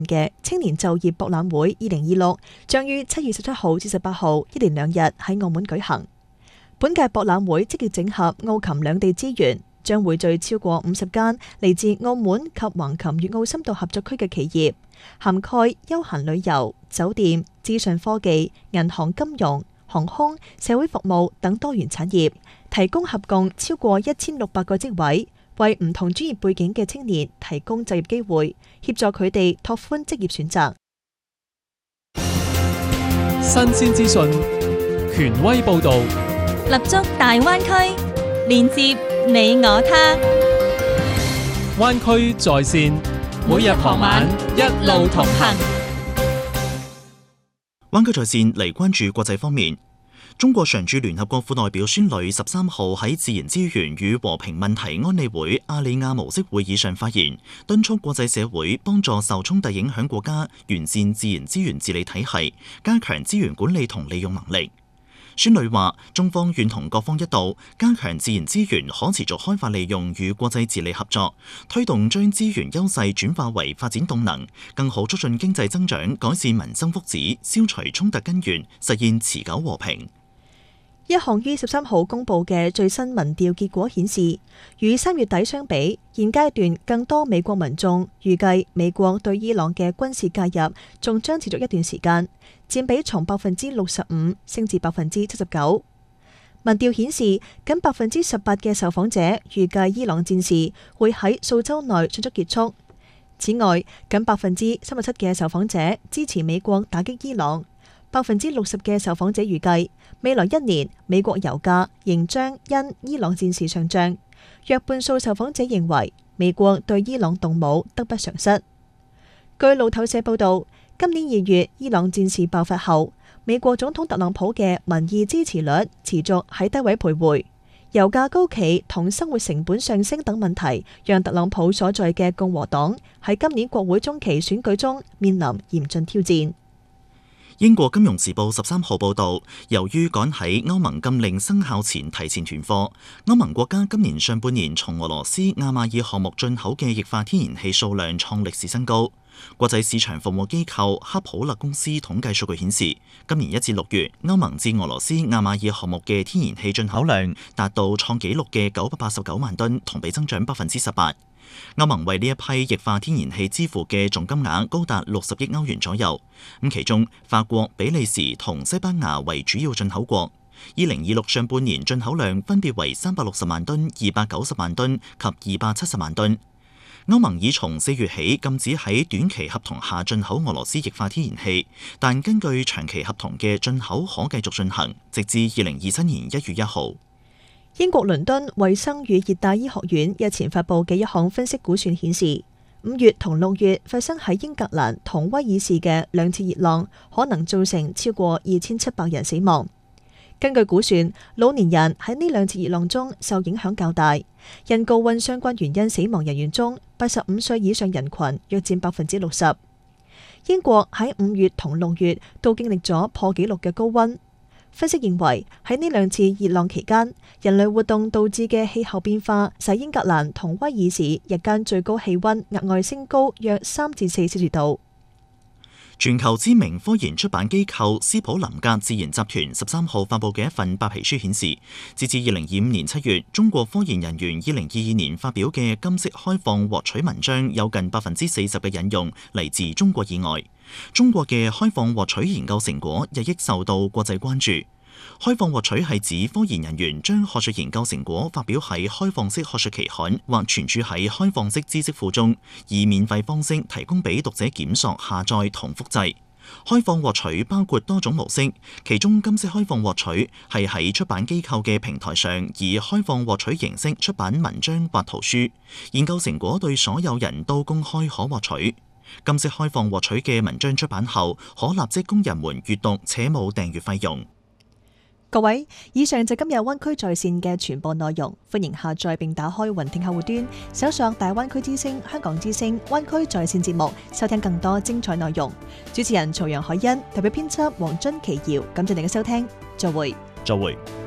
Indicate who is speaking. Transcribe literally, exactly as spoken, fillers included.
Speaker 1: 嘅青年就業博覽會二零二六將於七月十七號至十八號一連兩日喺澳門舉行。本屆博覽會積極整合澳琴兩地資源，將匯聚超過五十間嚟自澳門及橫琴粵澳深度合作區嘅企業，涵蓋休閒旅遊、酒店、資訊科技、銀行金融、航空、社會服務等多元產業，提供合共超過一千六百個職位，為唔同專業背景嘅青年提供就業機會，協助佢哋拓寬職業選擇。
Speaker 2: 新鮮資訊，權威報導，
Speaker 3: 立足大灣區，連接你我他。
Speaker 2: 灣區在線，每日傍晚一路同行。
Speaker 4: 灣區在線嚟關注國際方面。中國常駐聯合國副代表孫磊十三號喺自然資源與和平問題安理會阿里亞模式會議上發言，敦促國際社會幫助受衝突影響國家完善自然資源治理體系，加強資源管理同利用能力。孫磊話：中方願同各方一道，加強自然資源可持續開發利用與國際治理合作，推動將資源優勢轉化為發展動能，更好促進經濟增長，改善民生福祉，消除衝突根源，實現持久和平。
Speaker 1: 一項於十三號公佈嘅最新民調結果顯示，與三月底相比，現階段更多美國民眾預計美國對伊朗嘅軍事介入仲將持續一段時間，佔比從百分之六十五升至百分之七十九。民調顯示，僅百分之十八嘅受訪者預計伊朗戰事會喺數週內迅速結束。此外，僅百分之三十七嘅受訪者支持美國打擊伊朗。百分之六十嘅受訪者預計未來一年美國油價仍將因伊朗戰事上漲，約半數受訪者認為美國對伊朗動武得不償失。據路透社報道，今年二月伊朗戰事爆發後，美國總統特朗普嘅民意支持率持續喺低位徘徊，油價高企同生活成本上升等問題，讓特朗普所在嘅共和黨喺今年國會中期選舉中面臨嚴峻挑戰。
Speaker 4: 英國金融時報十三號報導，由於趕喺歐盟禁令生效前提前囤貨，歐盟國家今年上半年從俄羅斯亞馬爾項目進口嘅液化天然氣數量創歷史新高。國際市場服務機構克普勒公司統計數據顯示，今年一至六月，歐盟至俄羅斯亞馬爾項目嘅天然氣進口量達到創紀錄嘅九百八十九萬噸，同比增長百分之十八。歐盟為呢一批液化天然氣支付嘅總金額高達六十億歐元左右，咁其中法國、比利時同西班牙為主要進口國。二零二六上半年進口量分別為三百六十萬噸、二百九十萬噸及二百七十萬噸。歐盟已從四月起禁止喺短期合同下進口俄羅斯液化天然氣，但根據長期合同嘅進口可繼續進行，直至二零二七年一月一號。
Speaker 1: 英國倫敦衛生與熱帶醫學院日前發布嘅一項分析估算顯示，五月同六月發生喺英格蘭同威爾士嘅兩次熱浪，可能造成超過二千七百人死亡。根據估算，老年人喺呢兩次熱浪中受影響較大，因高溫相關原因死亡人員中，八十五歲以上人群約佔百分之六十。英國喺五月同六月都經歷咗破紀錄嘅高溫。分析認為，喺呢兩次熱浪期間，人類活動導致嘅氣候變化，使英格蘭同威爾士日間最高氣溫額外升高約三至四攝氏度。
Speaker 4: 全球知名科研出版機構斯普林格自然集團十三號發布嘅一份白皮書顯示，截至二零二五年七月，中國科研人員二零二二年發表嘅金色開放獲取文章有近百分之四十嘅引用嚟自中國以外。中國嘅開放獲取研究成果日益受到國際關注。開放獲取係指科研人員將學術研究成果發表喺開放式學術期刊或存儲喺開放式知識庫中，以免費方式提供俾讀者檢索、下載同複製。開放獲取包括多種模式，其中金色開放獲取係喺出版機構嘅平台上以開放獲取形式出版文章或圖書，研究成果對所有人都公開可獲取。金色開放獲取嘅文章出版後，可立即供人們閱讀，且冇訂閱費用。
Speaker 1: 各位，以上就今日灣區在線嘅全部內容，歡迎下載並打開雲聽客戶端，搜索大灣區之聲、香港之聲、灣區在線節目，收聽更多精彩內容。主持人曹陽海欣，特別編輯黃津琪瑤，感謝你嘅收聽，再會。
Speaker 4: 再會。